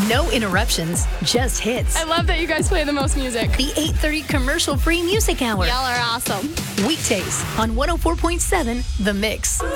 No interruptions, just hits. I love that you guys play the most music. The 8:30 commercial-free music hour. Y'all are awesome. Weekdays on 104.7 The Mix.